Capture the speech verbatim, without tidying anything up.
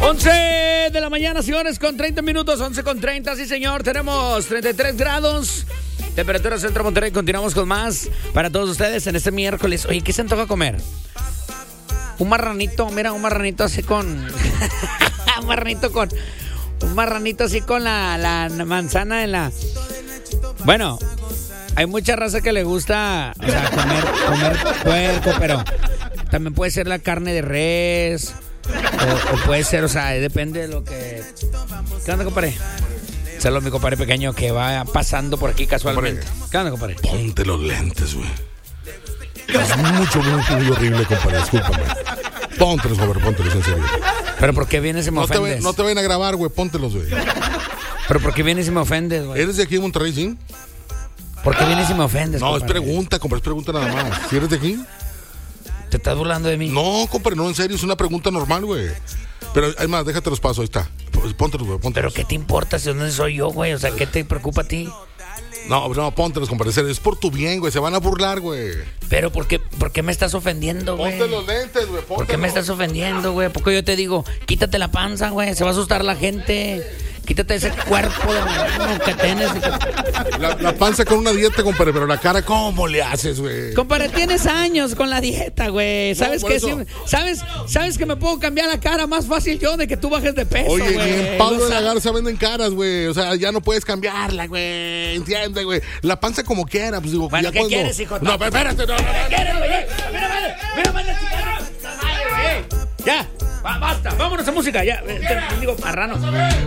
once de la mañana, señores, con treinta minutos, once con treinta, sí señor, tenemos treinta y tres grados, temperatura centro Monterrey, continuamos con más para todos ustedes en este miércoles. Oye, ¿qué se antoja comer? Un marranito, mira, un marranito así con... un marranito con... Un marranito así con la, la manzana en la... Bueno, hay mucha raza que le gusta, o sea, comer, comer puerco, pero también puede ser la carne de res... O, o puede ser, o sea, depende de lo que... ¿Qué onda, compadre? Saludos, mi compadre pequeño que va pasando por aquí casualmente. Compadre, ¿Qué onda, compadre? Ponte los lentes, güey. Es mucho, mucho, muy horrible, compadre, discúlpame. Póntelos, compadre, póntelos, en serio. ¿Pero por qué vienes y me No te, ofendes? ve- no te vayan a grabar, güey, póntelos, güey. ¿Pero por qué vienes y me ofendes, güey? ¿Eres de aquí de Monterrey, sí? ¿Por qué vienes y me ofendes, No, es compadre? pregunta, compadre, es pregunta nada más. ¿Sí eres de aquí? ¿Te estás burlando de mí? No, compadre, no, en serio, es una pregunta normal, güey. Pero, es más, déjate los pasos, ahí está. Póntelos, güey, póntelos. ¿Pero qué te importa si no soy yo, güey? O sea, ¿qué te preocupa a ti? No, no, póntelos, compadre, en serio, es por tu bien, güey, se van a burlar, güey. ¿Pero por qué, por qué me estás ofendiendo, güey? Ponte los lentes, güey, póntelos. ¿Por qué me estás ofendiendo, güey? ¿A poco yo te digo, quítate la panza, güey? Se va a asustar la gente. Quítate ese cuerpo de marrano que tienes. La, la panza con una dieta, compadre, pero la cara, ¿cómo le haces, güey? Compadre, tienes años con la dieta, güey. ¿Sabes por que eso. sí- ¿Sabes, sabes que me puedo cambiar la cara más fácil yo de que tú bajes de peso, Oye, güey? ni en Pablo Lo de la sabes. Garza venden caras, güey. O sea, ya no puedes cambiarla, güey. Entiende, güey. La panza como quiera, pues digo, Bueno, ya ¿qué cuando... quieres, hijo? No, pero espérate, no, no, no, no. ¿Quieres, güey? Mira, mira, mira, mira, chica. Ay, güey. Ya, ba- basta. Vámonos a música, ya. Eh, te- Digo, marrano.